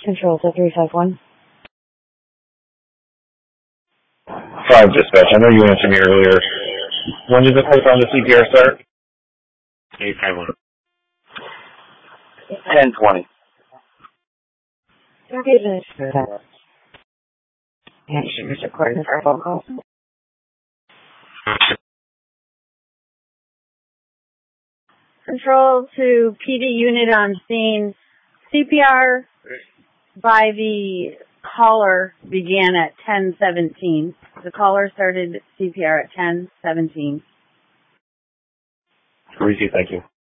Control to 351. 5 dispatch. I know you answered me earlier. When did the click on the CPR start? 851. 10:20. Okay, finish for that. And you should be recording for a phone call. Control to PD unit on scene. CPR by the caller began at 10:17. The caller started CPR at 10:17. Receive, thank you.